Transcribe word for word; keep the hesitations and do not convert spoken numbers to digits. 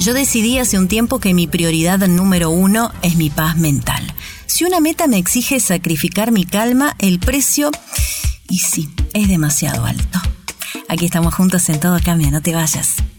Yo decidí hace un tiempo que mi prioridad número uno es mi paz mental. Si una meta me exige sacrificar mi calma, el precio, y sí, es demasiado alto. Aquí estamos juntos en Todo Cambia, no te vayas.